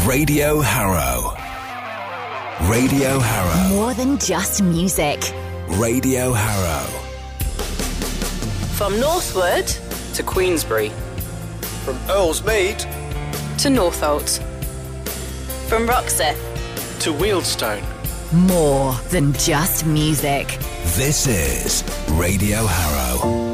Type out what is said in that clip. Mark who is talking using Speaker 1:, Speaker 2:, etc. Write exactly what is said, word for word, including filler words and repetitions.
Speaker 1: Radio Harrow. Radio Harrow.
Speaker 2: More than just music.
Speaker 1: Radio Harrow.
Speaker 3: From Northwood
Speaker 4: to Queensbury.
Speaker 5: From Earlsmead
Speaker 3: to Northolt. From Roxeth
Speaker 5: to Wealdstone.
Speaker 2: More than just music.
Speaker 1: This is Radio Harrow.